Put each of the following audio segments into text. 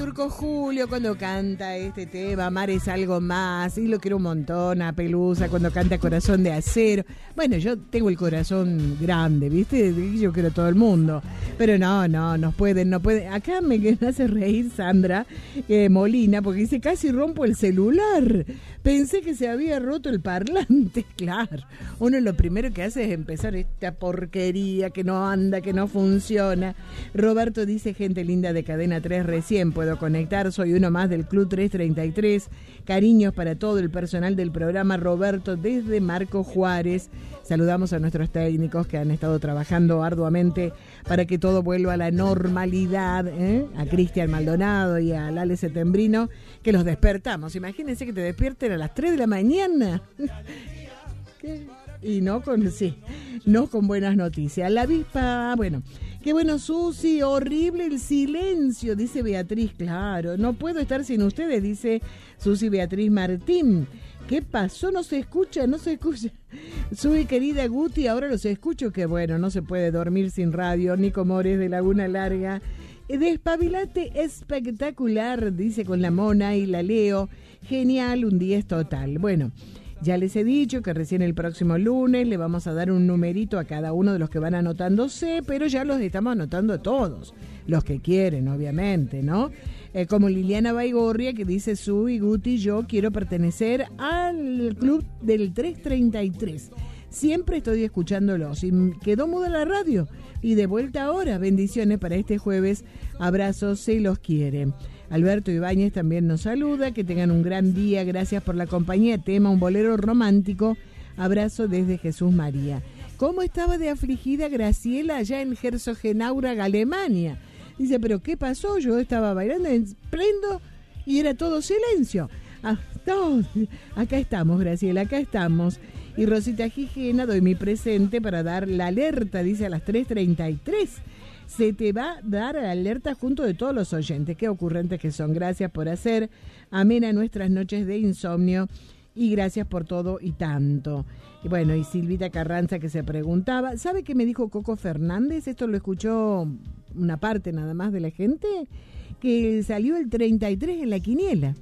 Turco Julio cuando canta este tema, Amar es algo más, y lo quiero un montón, a Pelusa cuando canta Corazón de acero. Bueno, yo tengo el corazón grande, ¿viste? Yo quiero a todo el mundo. Pero no pueden. Acá me hace reír Sandra Molina, porque dice, casi rompo el celular. Pensé que se había roto el parlante. Claro, uno lo primero que hace es empezar esta porquería que no anda, que no funciona. Roberto dice, gente linda de Cadena 3, recién puedo conectar, soy uno más del Club 333. Cariños para todo el personal del programa, Roberto desde Marco Juárez. Saludamos a nuestros técnicos que han estado trabajando arduamente para que todo vuelva a la normalidad, a Cristian Maldonado y a Lale Setembrino, que los despertamos. Imagínense que te despierten a las 3 de la mañana. Y no con buenas noticias. La avispa, bueno, qué bueno, Susi, horrible el silencio, dice Beatriz. Claro, no puedo estar sin ustedes, dice Susi Beatriz Martín. ¿Qué pasó? No se escucha. Susi, querida Guti, ahora los escucho. Que bueno, no se puede dormir sin radio. Nico Mores de Laguna Larga. Despabilate espectacular, dice con la Mona y la Leo. Genial, un 10 total. Bueno, ya les he dicho que recién el próximo lunes le vamos a dar un numerito a cada uno de los que van anotándose, pero ya los estamos anotando todos, los que quieren, obviamente, ¿no? Como Liliana Baigorria, que dice, Subi, Guti, yo quiero pertenecer al club del 333. Siempre estoy escuchándolos y quedó muda la radio. Y de vuelta ahora, bendiciones para este jueves. Abrazos, se los quiere. Alberto Ibáñez también nos saluda, que tengan un gran día, gracias por la compañía, tema un bolero romántico, abrazo desde Jesús María. ¿Cómo estaba de afligida Graciela allá en Herzogenaurach, Alemania? Dice, ¿pero qué pasó? Yo estaba bailando en pleno y era todo silencio. Acá estamos, Graciela, acá estamos. Y Rosita Gijena, doy mi presente para dar la alerta, dice a las 3:33. Se te va a dar la alerta junto de todos los oyentes. Qué ocurrentes que son. Gracias por hacer amena nuestras noches de insomnio y gracias por todo y tanto. Y bueno, y Silvita Carranza que se preguntaba, ¿sabe qué me dijo Coco Fernández? Esto lo escuchó una parte nada más de la gente, que salió el 33 en la quiniela.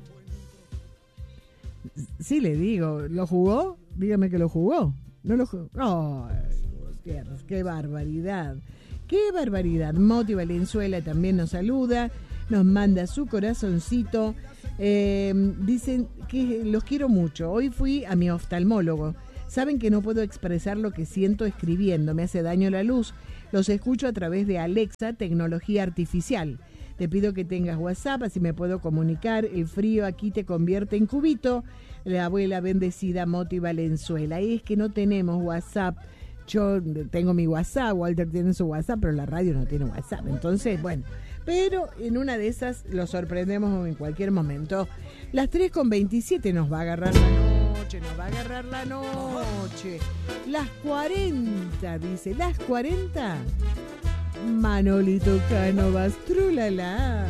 Sí, le digo, ¿lo jugó? Dígame que lo jugó. No lo jugó. Oh, qué barbaridad. ¡Qué barbaridad! Moti Valenzuela también nos saluda, nos manda su corazoncito. Dicen que los quiero mucho. Hoy fui a mi oftalmólogo. Saben que no puedo expresar lo que siento escribiendo. Me hace daño la luz. Los escucho a través de Alexa, tecnología artificial. Te pido que tengas WhatsApp, así me puedo comunicar. El frío aquí te convierte en cubito. La abuela bendecida Moti Valenzuela. Y es que no tenemos WhatsApp. Yo tengo mi WhatsApp, Walter tiene su WhatsApp, pero la radio no tiene WhatsApp. Entonces, bueno, pero en una de esas lo sorprendemos en cualquier momento. Las 3:27 nos va a agarrar la noche. Las 40, dice, las 40. Manolito Cánovas, trulala.